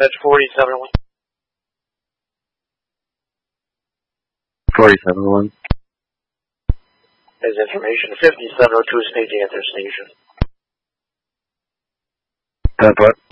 That's 4701. 4701. There's information. 5702 Snake Anther Station. That's what?